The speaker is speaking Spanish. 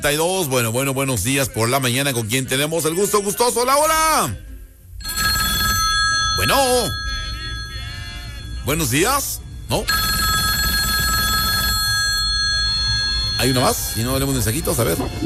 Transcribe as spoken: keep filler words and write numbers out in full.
Bueno, bueno, buenos días por la mañana. ¿Con quién tenemos el gusto gustoso? ¡La hora! Bueno. Buenos días. ¿No? ¿Hay una más? Si no, haremos mensajitos, a ver.